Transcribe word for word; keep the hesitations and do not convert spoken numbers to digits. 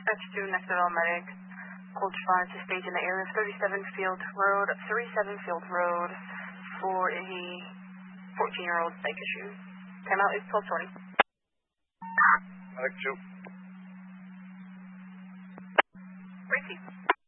Dispatch two, next level medic. Cold response to stage in the area of thirty-seven Field Road, thirty-seven Field Road for a fourteen-year-old psych issue. Timeout is twelve twenty. Medic two. Gracie.